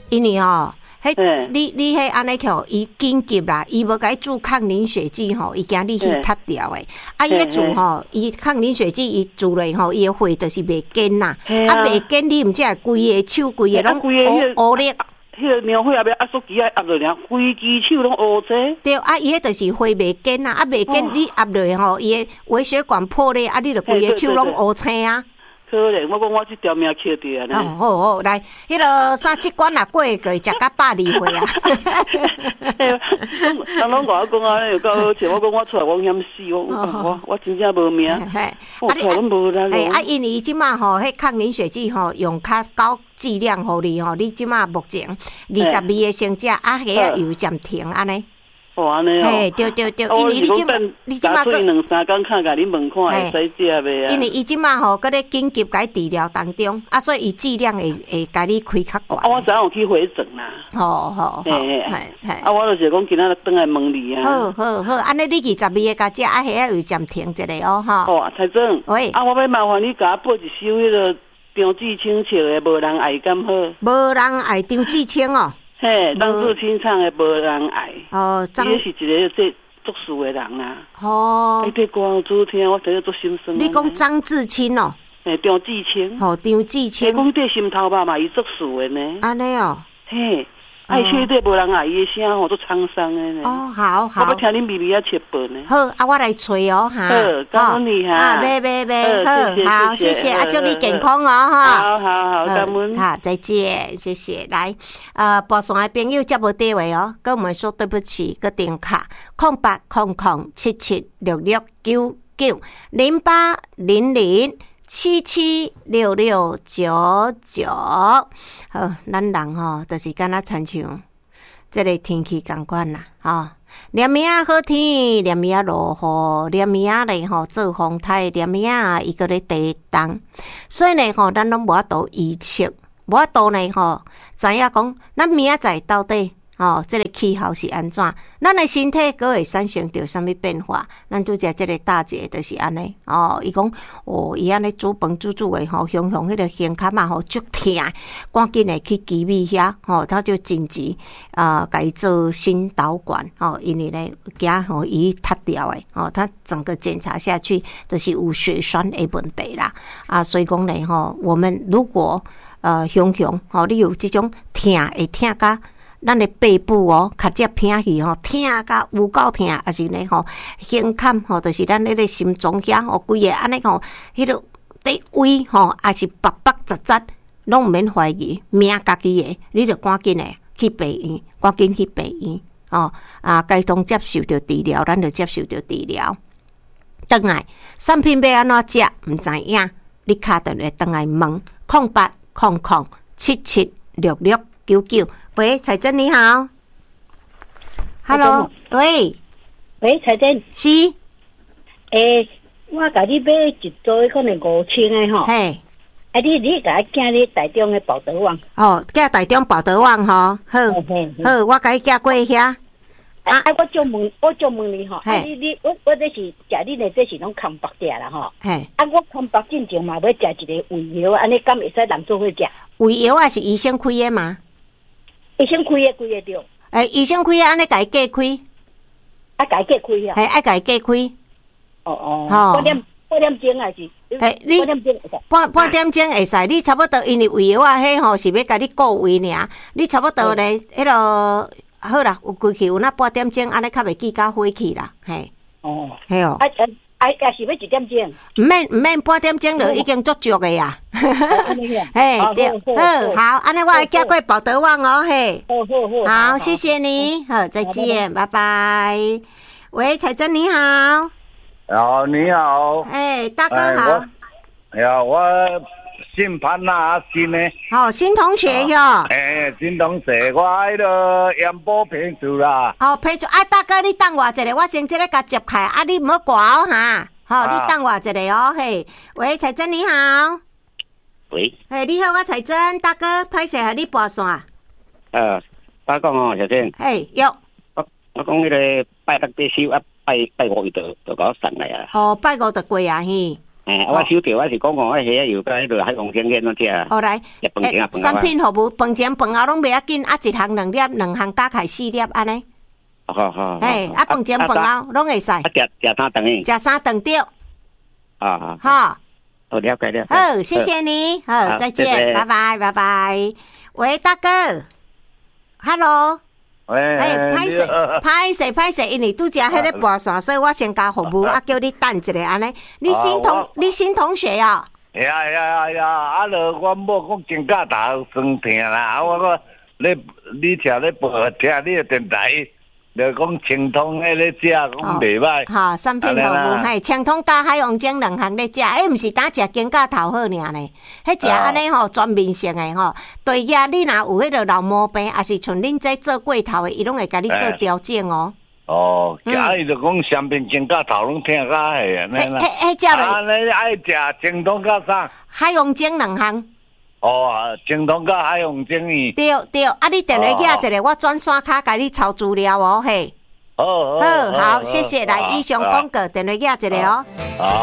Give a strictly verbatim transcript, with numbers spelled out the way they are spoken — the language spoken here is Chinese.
因为吼，迄你你迄安尼叫伊紧急啦，伊无甲伊注抗凝血剂吼，伊惊你去塌掉诶。啊，伊迄注吼，伊抗凝血剂伊注落吼，伊诶血就是袂坚呐。啊，袂坚你毋只规个手规个拢乌乌裂。 迄个尿血也要压缩机啊压落尔，规支手拢乌济。 对啊，伊迄就是血袂坚啊，啊袂坚你压落吼，伊诶微血管破裂，啊，你着规个手拢乌青啊。 可怜，我讲我这条命捡着呢。 哦，好好来，迄个三七关啊过个食到百二岁啊。 人拢话我讲啊，又够好笑。我讲我出来危险死，我我我真正无命。我靠，拢无啦。 哎啊，因为伊即马吼，迄抗凝血剂吼用较高剂量互你吼，你即马目前二十二个先食，啊，下啊又暂停安尼。 哦，安尼哦。 嘿，对对对，因为你即马你即马个两三工看甲你问看会使食袂啊？ 因为伊即马吼，搁咧紧急甲伊治疗当中，啊，所以伊剂量会会甲你开较悬。 啊，我昨有去回诊啦。 好好好，嘿嘿。啊，我就是讲今仔日转来问你啊。 好好好，安尼你二十二个甲食，啊，下啊又暂停一下哦，哈。 哦，蔡总。喂。啊，我要麻烦你甲我报一首迄个张继青唱的《无人爱》敢好？ 无人爱张继青哦。 嘿，张志清唱的《无人爱》哦，伊也是一个这作词的人啦。哦，伊这歌我拄听，我真係足心酸。 你讲张志清哦？ 诶，张志清。 哦，张志清。 讲这心头肉嘛，伊作词的呢。 安尼哦。 嘿，爱唱这无人爱伊的声，吼，足沧桑的呢。 哦，好好。 我要听恁咪咪啊切报呢。 好，啊，我来吹哦，哈。 好，感恩你哈。 啊，别别别，好，好，谢谢，啊，祝你健康哦，哈。 好好好，感恩。 好，再见，谢谢。来，呃，播送的朋友接无电话哦，跟我们说对不起，个电卡空八空空七七六六九九零八零零七七六六九九。好，咱人吼，就是敢若亲像这个天气共款啦，吼。连暝仔好天，连暝仔落雨，连暝仔咧吼做风台，连暝仔伊个咧地动，所以呢吼，咱拢无法度预测，无法度呢吼，知影讲咱明仔载到底吼，这个气候是安怎？咱的身体佫会产生着什么变化？咱拄则这个大姐就是安尼哦，伊讲哦，伊安尼煮饭煮煮的吼，雄雄迄个胸坎嘛吼足痛，赶紧的去机密遐吼，他就紧急啊，甲、呃、伊做心导管哦，因为呢惊吼伊塌掉的哦，他整个检查下去就是有血栓的问题啦啊，所以讲呢吼，我们如果呃雄雄吼，你有这种痛会痛甲。咱的背部哦，较接偏去吼，痛甲有够痛，还是呢吼，胸坎吼，就是咱迄个心脏遐吼，规个安尼吼，迄个底位吼，还是白白杂杂，拢毋免怀疑，命家己的，你着赶紧诶去病院，赶紧去病院哦啊，该当接受着治疗，咱着接受着治疗。倒来产品要安怎食，毋知影，你敲电话倒来问，空八空空七七六六九九。喂，彩珍你好 ，Hello， 喂， 喂，彩珍， 是， 诶、欸，我甲你买一组可能五千的吼， 嘿， 啊，你你甲我寄你台中的宝德旺， 哦，寄台中宝德旺吼，好，好，我甲你寄过遐，啊， 啊，我就问，我就问你吼，啊，你你我我这是食你的这是拢空白食啦吼，嘿，啊，我空白进前嘛要食一个胃药，安尼敢会使人做伙食？ 胃药啊是医生开的吗？ 医生开的，开的对。 诶，医生开的，安尼家己隔开， 啊，家己隔开啊。 系爱家己隔开。 哦哦。哦。半点半点钟还是？ 诶，你半半点钟会使，你差不多因为胃药啊，迄吼是要甲你顾胃尔，你差不多咧，迄落好啦，有过去有那半点钟，安尼较袂记到火气啦，嘿。哦。系哦。啊啊。 啊，也是要一点钟， 唔免唔免半點鐘就已經足足嘅呀。嘿，對，好，好，安尼我會寄過寶德旺哦，嘿。好好好。好，謝謝你，好，再見，拜拜。喂，彩珍你好。 好，你好。 哎，大哥好。 哎呀，我姓潘呐，阿新呢？ 哦，新同學喲。 哎，新同學，我喺度鹽埔平厝啦。 哦，平厝，啊，大哥，你等我一下，我先即個甲接開，啊，你唔好掛哦哈。好，你等我一下哦，嘿。喂，彩珍你好。 喂。 嘿，你好，我彩珍，大哥，歹勢係你撥線。 呃，我講哦，小姐。 嘿，有。 我我講迄個拜六必須啊，拜拜五就就搞上來啊。 哦，拜五就過啊，嘿。 诶，我收到我是讲讲，我遐有甲迄个海洋经验拢食。 好来， 诶， 产品服务，饭前饭后拢袂要紧，啊，一项两粒，两项加起来四粒安尼。 好好。 诶，啊，饭前饭后拢会使。啊， 食食三顿诶。 食三顿对。 啊好。 好。 好，了解了。 好，谢谢你。好，再见，拜拜，拜拜。喂，大哥 ，Hello。 喂。 哎，歹势，歹势，歹势，因为拄则迄个跋线，所以我先加服务，啊，叫你等一下安尼。你新同，你新同学哦。 呀呀呀呀！啊，落我某讲肩胛头酸痛啦，啊，我个咧，你听咧报听你个电台。就讲清通迄个食讲袂歹， 哈，产品服务，嘿，清通加海洋精两项咧食，迄毋是单食肩胛头好尔呢，迄食安尼吼全面性诶吼，对呀，你若有迄个老毛病，也是像恁这做过头诶，伊拢会甲你做调整哦。 哦，啊，伊就讲产品肩胛头拢痛甲迄安尼啦。 迄迄食落，安尼爱食清通甲啥？ 海洋精两项。 哦，精通甲海洋精呢？对对，啊，你电话寄一个，我转线卡甲你抄资料哦，嘿。 好， 好，好，谢谢，来以上广告，电话寄一个哦。